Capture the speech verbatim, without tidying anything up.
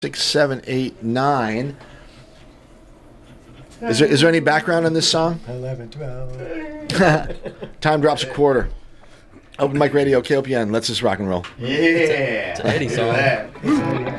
six, seven, eight, nine. Is there, is there any background on this song? eleven, twelve. Time drops a quarter. Open Mic Radio, K O P N. Let's just rock and roll. Yeah. It's an Eddie song.